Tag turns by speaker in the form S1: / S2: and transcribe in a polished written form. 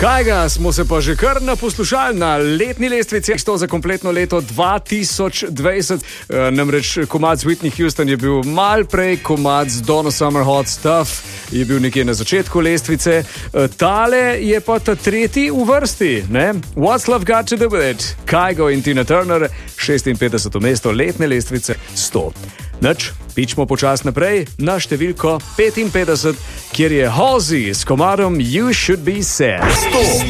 S1: Kajga smo se pa že kar naposlušali na letni lestvici, to za kompletno leto 2020. Namreč komad z Whitney Houston je bil mal prej, komad z Donna Summer Hot Stuff je bil nekje na začetku lestvice. Tale je pa ta tretji v vrsti, ne? What's Love Got to Do With It? Kajgo in Tina Turner, 56. mesto letne lestvice 100. Nač, pičmo počas naprej na številko 55, kjer je Halsey s komadom You Should Be Sad.
S2: 100.